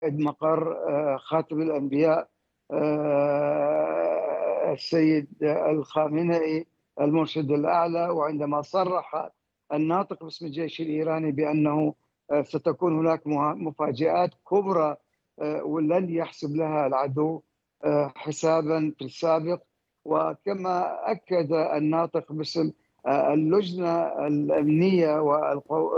مقر خاتم الأنبياء السيد الخامنئي المرشد الأعلى، وعندما صرح الناطق باسم الجيش الإيراني بأنه ستكون هناك مفاجآت كبرى ولن يحسب لها العدو حسابا في السابق. وكما أكد الناطق باسم اللجنة الأمنية